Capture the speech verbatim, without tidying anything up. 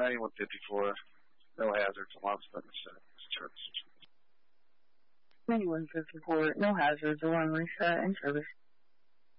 ninety-one fifty-four, no hazards, alarms reset. ninety-one fifty-four, no hazards, alarm reset, in service.